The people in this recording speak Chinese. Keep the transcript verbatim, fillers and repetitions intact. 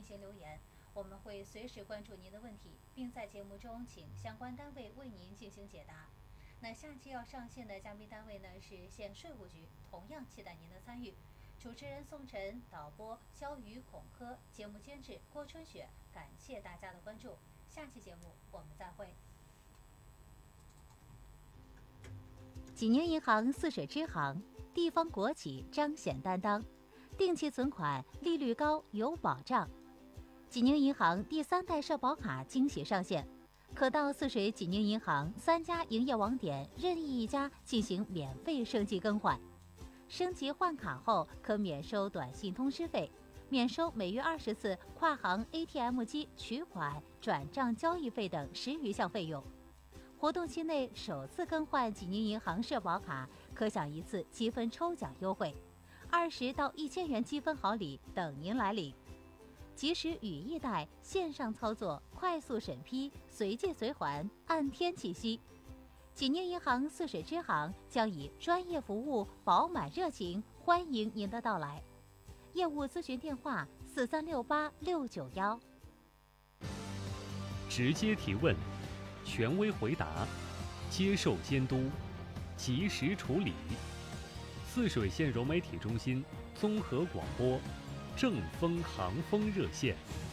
行留言，我们会随时关注您的问题，并在节目中请相关单位为您进行解答。那下期要上线的嘉宾单位呢是县税务局，同样期待您的参与。主持人宋晨，导播肖宇、孔科，节目监制郭春雪，感谢大家的关注。下期节目我们再会。济宁银行泗水支行，地方国企彰显担当，定期存款利率高有保障。济宁银行第三代社保卡惊喜上线，可到泗水济宁银行三家营业网点任意一家进行免费升级更换。升级换卡后可免收短信通知费，免收每月二十次跨行 A T M 机取款、转账交易费等十余项费用。活动期内首次更换济宁银行社保卡，可享一次积分抽奖优惠，二十到一千元积分好礼等您来领。即时语义贷，线上操作，快速审批，随借随还，按天计息。济宁银行泗水支行将以专业服务、饱满热情欢迎您的到来。业务咨询电话：四三六八六九幺。 直接提问，权威回答，接受监督，及时处理。泗水县融媒体中心综合广播，正风航风热线。